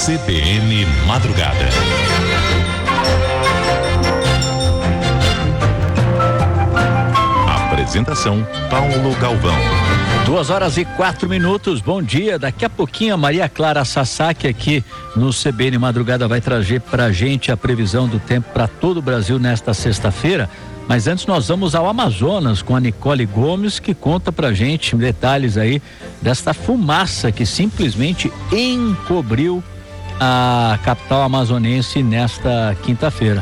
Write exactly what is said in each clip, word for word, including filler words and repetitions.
C B N Madrugada. Apresentação Paulo Galvão. Duas horas e quatro minutos, bom dia. Daqui a pouquinho a Maria Clara Sasaki aqui no C B N Madrugada vai trazer pra gente a previsão do tempo para todo o Brasil nesta sexta-feira. Mas antes nós vamos ao Amazonas com a Nicole Gomes, que conta pra gente detalhes aí desta fumaça que simplesmente encobriu a capital amazonense nesta quinta-feira.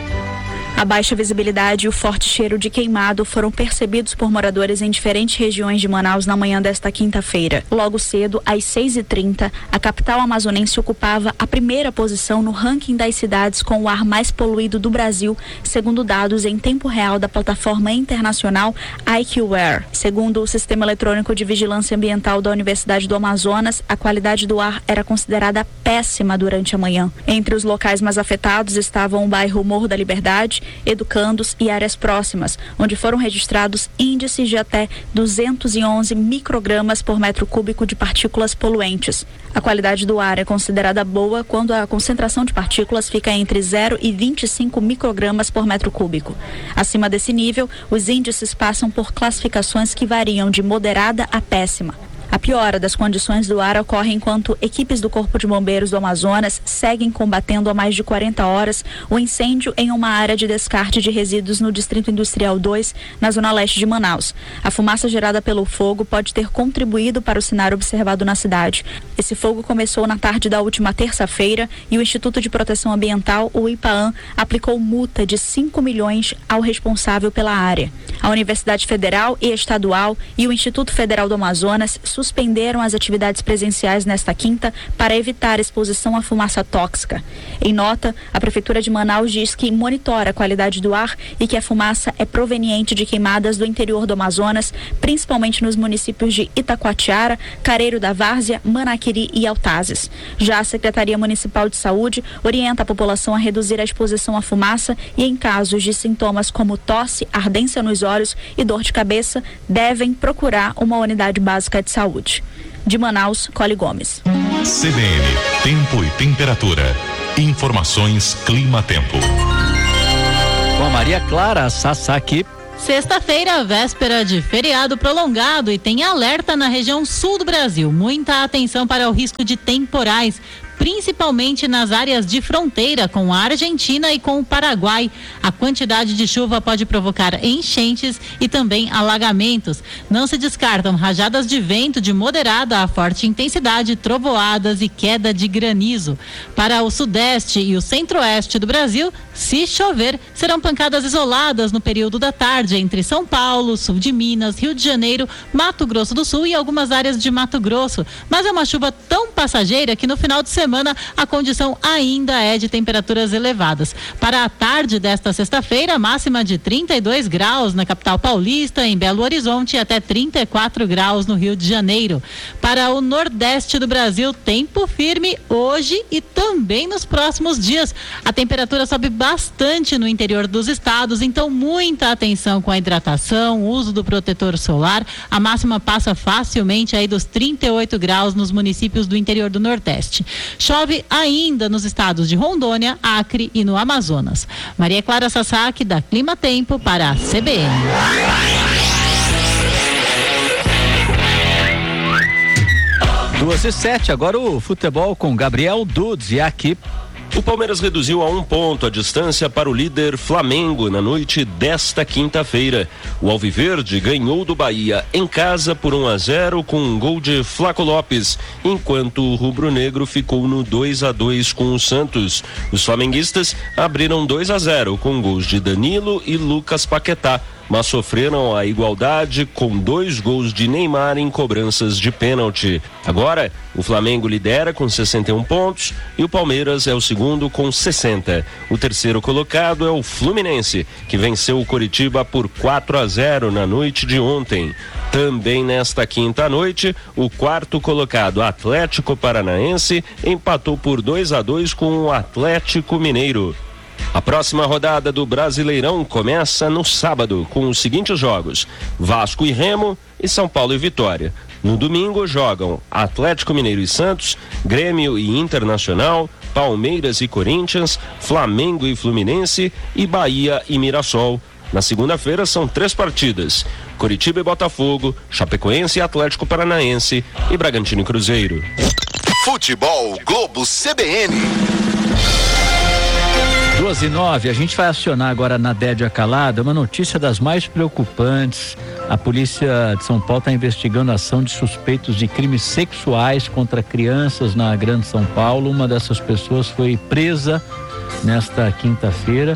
A baixa visibilidade e o forte cheiro de queimado foram percebidos por moradores em diferentes regiões de Manaus na manhã desta quinta-feira. Logo cedo, às seis e trinta, a capital amazonense ocupava a primeira posição no ranking das cidades com o ar mais poluído do Brasil, segundo dados em tempo real da plataforma internacional AccuAir. Segundo o Sistema Eletrônico de Vigilância Ambiental da Universidade do Amazonas, a qualidade do ar era considerada péssima durante a manhã. Entre os locais mais afetados estavam o bairro Morro da Liberdade, educandos e áreas próximas, onde foram registrados índices de até duzentos e onze microgramas por metro cúbico de partículas poluentes. A qualidade do ar é considerada boa quando a concentração de partículas fica entre zero e vinte e cinco microgramas por metro cúbico. Acima desse nível, os índices passam por classificações que variam de moderada a péssima. A piora das condições do ar ocorre enquanto equipes do Corpo de Bombeiros do Amazonas seguem combatendo há mais de quarenta horas o incêndio em uma área de descarte de resíduos no Distrito Industrial dois, na zona leste de Manaus. A fumaça gerada pelo fogo pode ter contribuído para o cenário observado na cidade. Esse fogo começou na tarde da última terça-feira e o Instituto de Proteção Ambiental, o IPAAM, aplicou multa de cinco milhões ao responsável pela área. A Universidade Federal e Estadual e o Instituto Federal do Amazonas suspenderam as atividades presenciais nesta quinta para evitar exposição à fumaça tóxica. Em nota, a Prefeitura de Manaus diz que monitora a qualidade do ar e que a fumaça é proveniente de queimadas do interior do Amazonas, principalmente nos municípios de Itacoatiara, Careiro da Várzea, Manaquiri e Altazes. Já a Secretaria Municipal de Saúde orienta a população a reduzir a exposição à fumaça e, em casos de sintomas como tosse, ardência nos olhos e dor de cabeça, devem procurar uma unidade básica de saúde. De Manaus, Cole Gomes. C B N, tempo e temperatura. Informações Clima-Tempo. Com a Maria Clara Sasaki. Sexta-feira, véspera de feriado prolongado e tem alerta na região sul do Brasil. Muita atenção para o risco de temporais, principalmente nas áreas de fronteira com a Argentina e com o Paraguai. A quantidade de chuva pode provocar enchentes e também alagamentos. Não se descartam rajadas de vento de moderada a forte intensidade, trovoadas e queda de granizo. Para o sudeste e o centro-oeste do Brasil, se chover, serão pancadas isoladas no período da tarde entre São Paulo, sul de Minas, Rio de Janeiro, Mato Grosso do Sul e algumas áreas de Mato Grosso. Mas é uma chuva tão passageira que no final de semana semana a condição ainda é de temperaturas elevadas. Para a tarde desta sexta-feira, máxima de trinta e dois graus na capital paulista, em Belo Horizonte, e até trinta e quatro graus no Rio de Janeiro. Para o nordeste do Brasil, tempo firme hoje e também nos próximos dias. A temperatura sobe bastante no interior dos estados, então muita atenção com a hidratação, uso do protetor solar. A máxima passa facilmente aí dos trinta e oito graus nos municípios do interior do Nordeste. Chove ainda nos estados de Rondônia, Acre e no Amazonas. Maria Clara Sasaki, da Clima Tempo, para a C B N. Duas e sete, agora o futebol com Gabriel Dudes e aqui. O Palmeiras reduziu a um ponto a distância para o líder Flamengo na noite desta quinta-feira. O Alviverde ganhou do Bahia em casa por um a zero com um gol de Flaco Lopes, enquanto o rubro-negro ficou no dois a dois com o Santos. Os flamenguistas abriram dois a zero com gols de Danilo e Lucas Paquetá, mas sofreram a igualdade com dois gols de Neymar em cobranças de pênalti. Agora, o Flamengo lidera com sessenta e um pontos e o Palmeiras é o segundo com sessenta. O terceiro colocado é o Fluminense, que venceu o Coritiba por quatro a zero na noite de ontem. Também nesta quinta noite, o quarto colocado, Atlético Paranaense, empatou por dois a dois com o Atlético Mineiro. A próxima rodada do Brasileirão começa no sábado com os seguintes jogos: Vasco e Remo e São Paulo e Vitória. No domingo jogam Atlético Mineiro e Santos, Grêmio e Internacional, Palmeiras e Corinthians, Flamengo e Fluminense e Bahia e Mirassol. Na segunda-feira são três partidas: Coritiba e Botafogo, Chapecoense e Atlético Paranaense e Bragantino e Cruzeiro. Futebol Globo C B N. duas e nove, a gente vai acionar agora na Dédia Calada uma notícia das mais preocupantes. A polícia de São Paulo está investigando a ação de suspeitos de crimes sexuais contra crianças na Grande São Paulo. Uma dessas pessoas foi presa nesta quinta-feira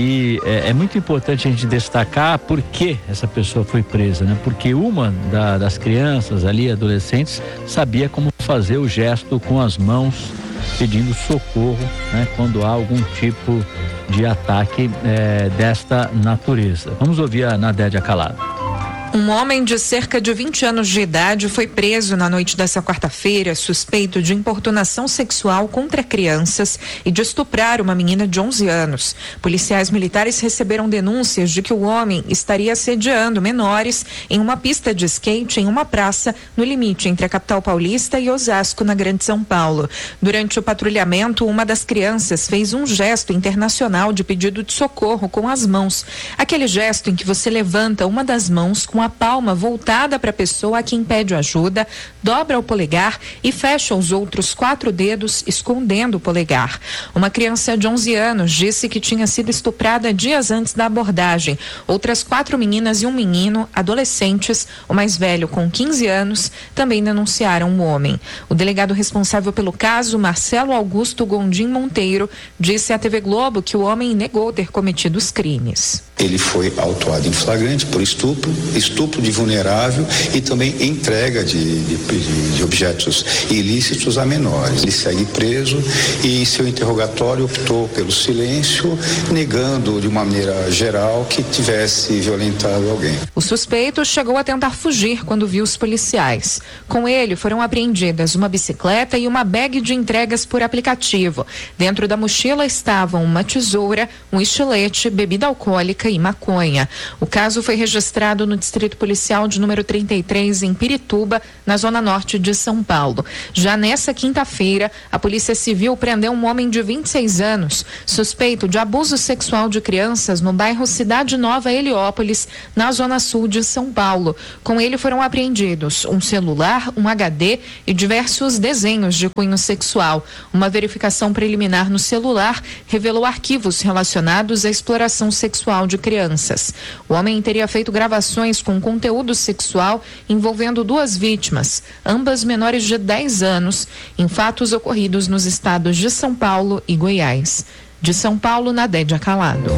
e é, é muito importante a gente destacar por que essa pessoa foi presa, né? Porque uma da, das crianças ali, adolescentes, sabia como fazer o gesto com as mãos, pedindo socorro, né, quando há algum tipo de ataque é, desta natureza. Vamos ouvir a Nadédia Calada. Um homem de cerca de vinte anos de idade foi preso na noite dessa quarta-feira, suspeito de importunação sexual contra crianças e de estuprar uma menina de onze anos. Policiais militares receberam denúncias de que o homem estaria assediando menores em uma pista de skate em uma praça no limite entre a capital paulista e Osasco, na Grande São Paulo. Durante o patrulhamento, uma das crianças fez um gesto internacional de pedido de socorro com as mãos. Aquele gesto em que você levanta uma das mãos com a palma voltada para a pessoa a quem pede ajuda, dobra o polegar e fecha os outros quatro dedos, escondendo o polegar. Uma criança de onze anos disse que tinha sido estuprada dias antes da abordagem. Outras quatro meninas e um menino, adolescentes, o mais velho com quinze anos, também denunciaram o homem. O delegado responsável pelo caso, Marcelo Augusto Gondim Monteiro, disse à T V Globo que o homem negou ter cometido os crimes. Ele foi autuado em flagrante por estupro, estupro de vulnerável e também entrega de, de, de objetos ilícitos a menores. Ele segue preso e, em seu interrogatório, optou pelo silêncio, negando de uma maneira geral que tivesse violentado alguém. O suspeito chegou a tentar fugir quando viu os policiais. Com ele foram apreendidas uma bicicleta e uma bag de entregas por aplicativo. Dentro da mochila estavam uma tesoura, um estilete, bebida alcoólica e maconha. O caso foi registrado no Distrito Policial de número trinta e três, em Pirituba, na zona norte de São Paulo. Já nessa quinta-feira, a Polícia Civil prendeu um homem de vinte e seis anos, suspeito de abuso sexual de crianças no bairro Cidade Nova, Heliópolis, na zona sul de São Paulo. Com ele foram apreendidos um celular, um H D e diversos desenhos de cunho sexual. Uma verificação preliminar no celular revelou arquivos relacionados à exploração sexual de crianças. O homem teria feito gravações com conteúdo sexual envolvendo duas vítimas, ambas menores de dez anos, em fatos ocorridos nos estados de São Paulo e Goiás. De São Paulo, Nadédia Calado.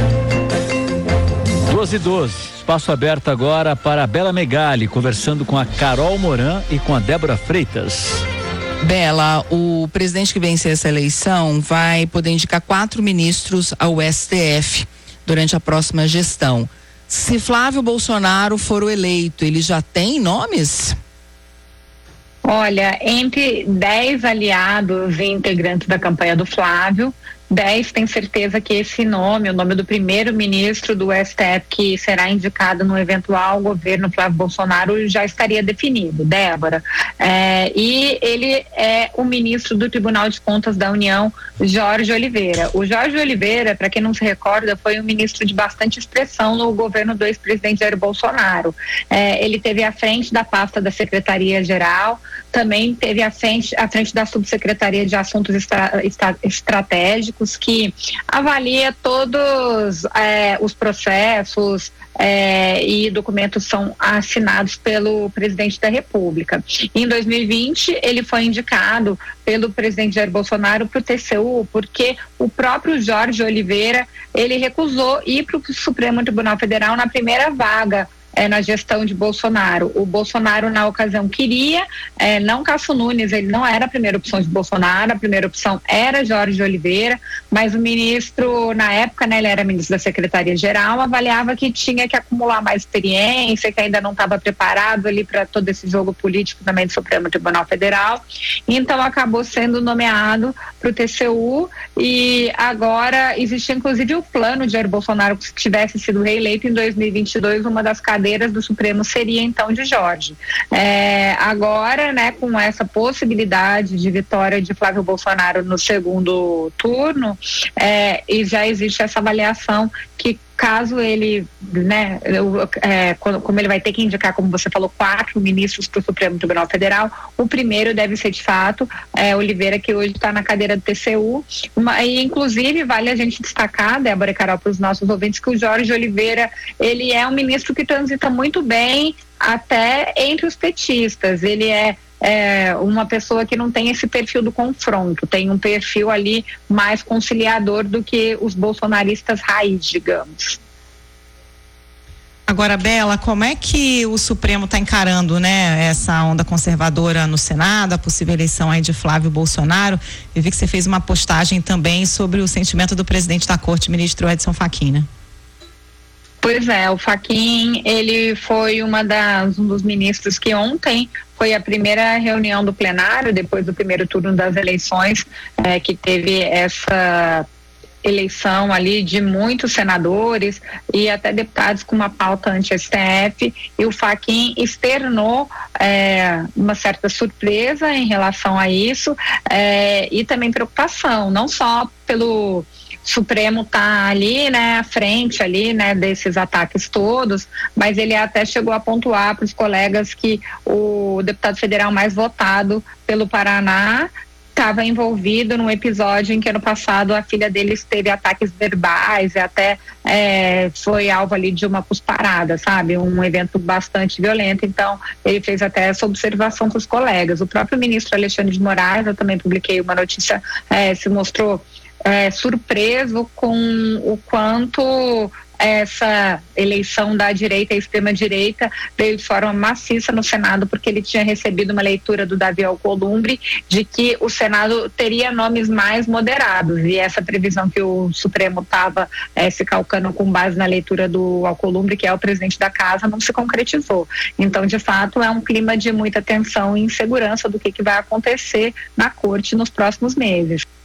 doze e doze, espaço aberto agora para a Bela Megali, conversando com a Carol Moran e com a Débora Freitas. Bela, o presidente que vencer essa eleição vai poder indicar quatro ministros ao S T F durante a próxima gestão. Se Flávio Bolsonaro for o eleito, ele já tem nomes? Olha, entre dez aliados e integrantes da campanha do Flávio, dez tem certeza que esse nome, o nome do primeiro-ministro do S T F que será indicado no eventual governo Flávio Bolsonaro, já estaria definido, Débora. É, e ele é o ministro do Tribunal de Contas da União, Jorge Oliveira. O Jorge Oliveira, para quem não se recorda, foi um ministro de bastante expressão no governo do ex-presidente Jair Bolsonaro. É, ele teve à frente da pasta da Secretaria-Geral, também teve à frente, à frente da Subsecretaria de Assuntos estra, estra, Estratégicos, que avalia todos é, os processos é, e documentos são assinados pelo presidente da República. Em dois mil e vinte, ele foi indicado pelo presidente Jair Bolsonaro para o T C U, porque o próprio Jorge Oliveira, ele recusou ir para o Supremo Tribunal Federal na primeira vaga É, na gestão de Bolsonaro. O Bolsonaro, na ocasião, queria, é, não Cássio Nunes, ele não era a primeira opção de Bolsonaro, a primeira opção era Jorge Oliveira, mas o ministro, na época, né, ele era ministro da Secretaria-Geral, avaliava que tinha que acumular mais experiência, que ainda não estava preparado ali para todo esse jogo político também do Supremo Tribunal Federal, então acabou sendo nomeado para o T C U e agora existe inclusive o plano de Jair Bolsonaro que, se tivesse sido reeleito em dois mil e vinte e dois, uma das cadeiras cadeiras do Supremo seria então de Jorge. É, agora, né, com essa possibilidade de vitória de Flávio Bolsonaro no segundo turno, é, e já existe essa avaliação que caso ele, né, é, como ele vai ter que indicar, como você falou, quatro ministros para o Supremo Tribunal Federal, o primeiro deve ser de fato é, Oliveira, que hoje está na cadeira do T C U, uma, e inclusive vale a gente destacar, Débora e Carol, para os nossos ouvintes, que o Jorge Oliveira, ele é um ministro que transita muito bem até entre os petistas, ele é É uma pessoa que não tem esse perfil do confronto, tem um perfil ali mais conciliador do que os bolsonaristas raiz, digamos. Agora, Bela, como é que o Supremo está encarando, né, essa onda conservadora no Senado, a possível eleição aí de Flávio Bolsonaro? Eu vi que você fez uma postagem também sobre o sentimento do presidente da Corte, ministro Edson Fachin, né? Pois é, o Fachin, ele foi uma das, um dos ministros que ontem foi a primeira reunião do plenário, depois do primeiro turno das eleições, é, que teve essa eleição ali de muitos senadores e até deputados com uma pauta anti-S T F, e o Fachin externou é, uma certa surpresa em relação a isso é, e também preocupação, não só pelo Supremo tá ali, né, à frente ali, né, desses ataques todos, mas ele até chegou a pontuar para os colegas que o deputado federal mais votado pelo Paraná estava envolvido num episódio em que ano passado a filha deles teve ataques verbais e até é, foi alvo ali de uma cusparada, sabe? Um evento bastante violento, então ele fez até essa observação para os colegas. O próprio ministro Alexandre de Moraes, eu também publiquei uma notícia, é, se mostrou É, surpreso com o quanto essa eleição da direita e extrema-direita veio de forma maciça no Senado, porque ele tinha recebido uma leitura do Davi Alcolumbre de que o Senado teria nomes mais moderados, e essa previsão que o Supremo estava é, se calcando com base na leitura do Alcolumbre, que é o presidente da casa, não se concretizou. Então, de fato, é um clima de muita tensão e insegurança do que, que vai acontecer na corte nos próximos meses.